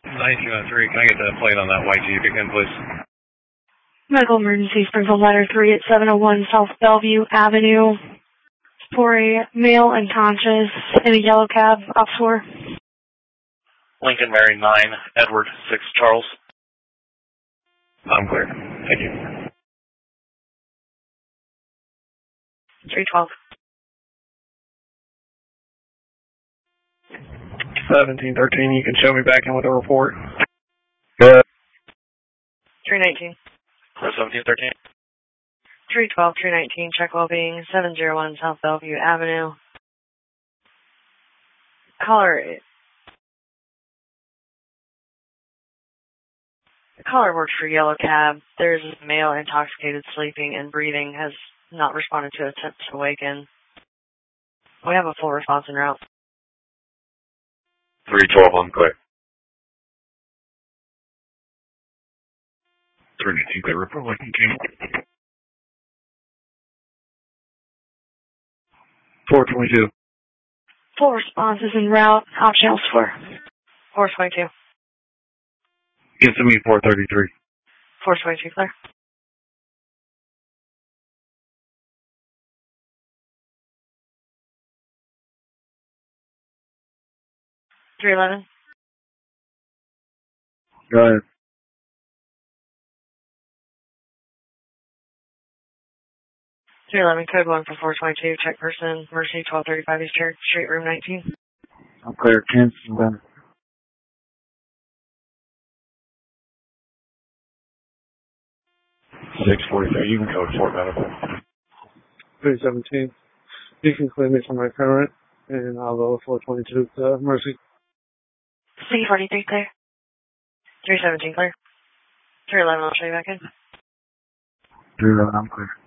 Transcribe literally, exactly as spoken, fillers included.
nine two one three, can I get the plate on that Y G again, please? Medical emergency, Springfield Ladder three at seven oh one South Bellevue Avenue for a male unconscious in a yellow cab, off four. Lincoln Mary nine, Edward six Charles. I'm clear. Thank you. three twelve. seventeen thirteen, you can show me back in with a report. Good. three nineteen. seventeen thirteen. three twelve, three nineteen, check well-being, seven oh one South Bellevue Avenue. Caller, caller works for Yellow Cab. There's a male intoxicated, sleeping, and breathing, has not responded to attempts to awaken. We have a full response en route. three twelve, I'm clear. three nineteen, clear report, Lincoln King. four twenty-two. Full response is en route, option elsewhere. four twenty-two. Get to me, four thirty-three. four twenty-two, clear. three eleven. Go ahead. three eleven, code one for four twenty-two, check person, Mercy, twelve thirty-five East Church Street, room nineteen. I'm clear, Kansas and Bennett. six forty-three, you can go to Fort Medical. three seventeen, you can clear me from my current, and I'll go four twenty-two to Mercy. C forty-three, clear. three seventeen, clear. three eleven, I'll show you back in. three eleven, I'm clear.